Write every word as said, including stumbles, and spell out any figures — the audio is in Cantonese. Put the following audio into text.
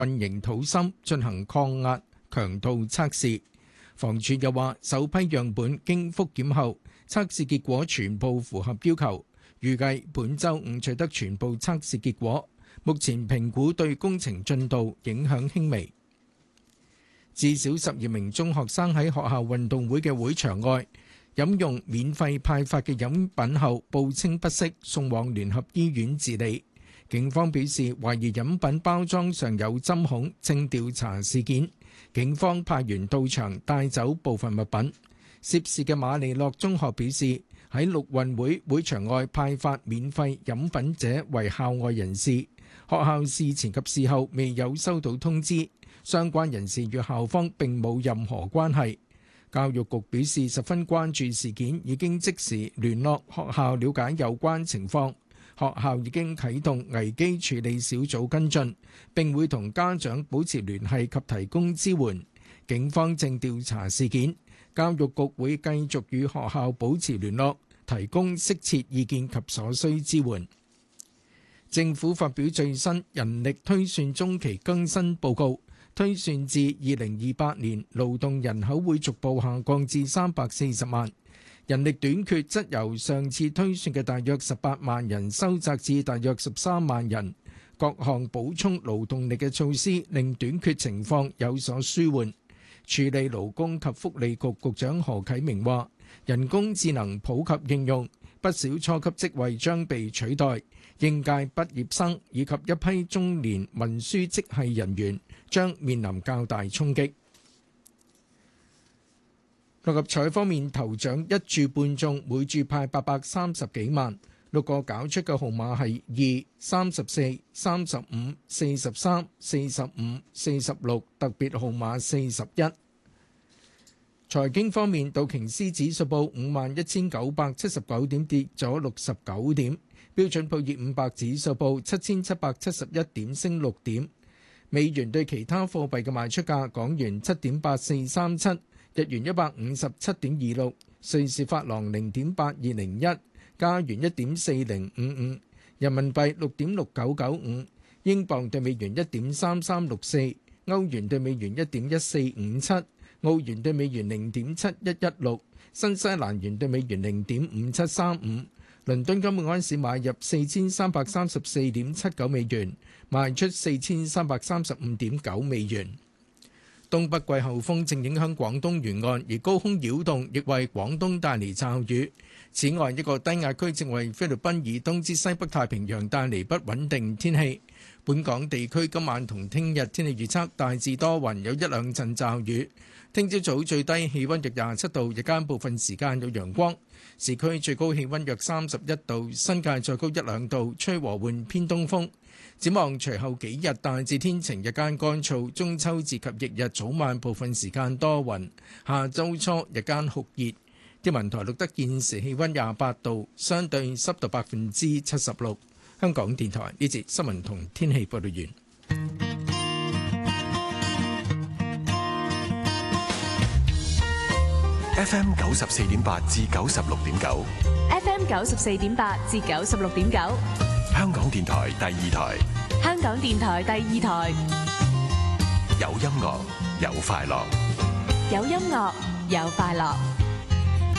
混凝土芯進行抗壓強度測試。房署又話，首批樣本經復檢後，測試結果全部符合要求，預計本週五取得全部測試結果。目前評估對工程進度影響輕微。至少十二名中學生喺學校運動會嘅會場外飲用免費派發嘅飲品後，報稱不適，送往聯合醫院治理。警方表示，懷疑飲品包裝上有針孔，正調查事件。警方派員到場帶走部分物品。涉事嘅馬利諾中學表示，喺陸運會會場外派發免費飲品者為校外人士，學校事前及事後未有收到通知，相關人士與校方並冇任何關係。教育局表示十分關注事件，已經即時聯絡學校了解有關情況。學校已經啟動危機處理小組跟進，並會同家長保持聯繫及提供支援。警方正調查事件，教育局會繼續與學校保持聯絡，提供適切意見及所需支援。政府發表最新人力推算中期更新報告，推算至二零二八年勞動人口會逐步下降至三百四十萬。人力短缺則由上次推算嘅大約十八萬人收窄至大約十三萬人。各項補充勞動力嘅措施令短缺情況有所舒緩。處理勞工及福利局局長何啟明話，人工智能普及應用，不少初級職位將被取代，應屆畢業生以及一批中年文書職系人員將面臨較大衝擊。六合彩方面，頭獎一注半中，每注派八百三十幾萬。六個攪出嘅號碼係二、三十四、三十五、四十三、四十五、四十六，特別號碼四十一。財經方面，道瓊斯指數報五萬一千九百七十九點，跌咗六十九點。標準普爾五百指數報七千七百七十一點，升六點。美元對其他貨幣嘅賣出價，港元七點八四三七。日元一百五十七點二六，瑞士法郎零點八二零一，加元一點四零五五，人民幣六點六九九五，英鎊對美元一點三三六四，歐元對美元一點一四五七，澳元對美元零點七一一六，新西蘭元對美元零點五七三五。倫敦金每盎司買入四千三百三十四點七九美元，賣出四千三百三十五點九美元。東北季候風正影響廣東沿岸，而高空擾動亦為廣東帶嚟驟雨。此外，一個低壓區正為菲律賓以東至西北太平洋帶嚟不穩定天氣。本港地區今晚同聽日天氣預測大致多雲，有一兩陣驟雨。聽朝早最低氣溫約廿七度，日間部分時間有陽光。市區最高氣溫約三十一度，新界再高一兩度，吹和緩偏東風。展望隨後幾日大致天晴，日間乾燥，中秋節及翌日早晚部分時間多雲。下周初日間酷熱。天文台錄得現時氣溫廿八度，相對濕度百分之七十六。香港電台呢節新聞同天氣報道完。 F M 九十四點八至九十六點九 ，F M 九十四點八至九十六點九， 香港電台第二台， 香港電台第二台， 有音樂有快樂， 有音樂有快樂。